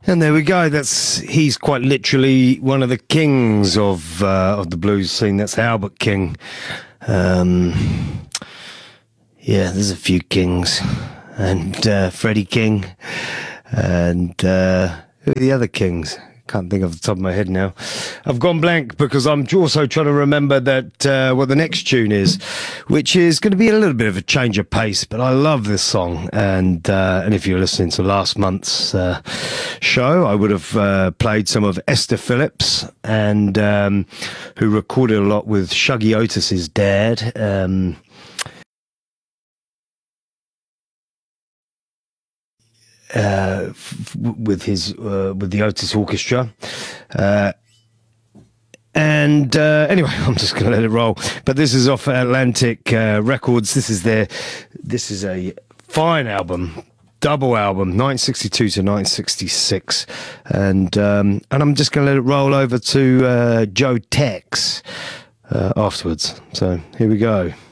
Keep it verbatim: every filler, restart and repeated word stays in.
And there we go. That's he's quite literally one of the kings of uh, of the blues scene. That's Albert King. Um, yeah, there's a few kings, and uh, Freddie King, and uh, who are the other kings? Can't think off the top of my head now. I've gone blank because I'm also trying to remember that uh, what the next tune is, which is going to be a little bit of a change of pace. But I love this song, and uh, and if you're listening to last month's uh, show, I would have uh, played some of Esther Phillips, and um, who recorded a lot with Shuggy Otis's dad. Um, Uh, f- with his uh, with the Otis Orchestra, uh, and uh, anyway, I'm just going to let it roll. But this is off Atlantic uh, Records. This is their this is a fine album, double album, nineteen sixty-two to nineteen sixty-six, and um, and I'm just going to let it roll over to uh, Joe Tex uh, afterwards. So here we go.